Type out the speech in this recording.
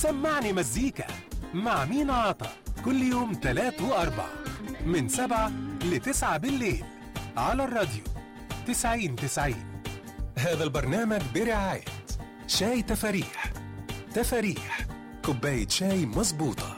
سمعني مزيكا مع مينا عطا كل يوم 3 و4 من 7 ل9 بالليل على الراديو 90-90. هذا البرنامج برعاية شاي تفاريح. تفاريح كوباية شاي مظبوطة.